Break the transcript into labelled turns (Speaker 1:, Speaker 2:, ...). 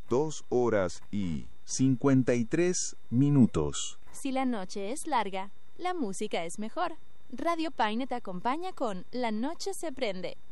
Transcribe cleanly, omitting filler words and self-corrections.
Speaker 1: 2 horas y 53 minutos.
Speaker 2: Si la noche es larga, la música es mejor. Radio Paine te acompaña con La Noche se prende.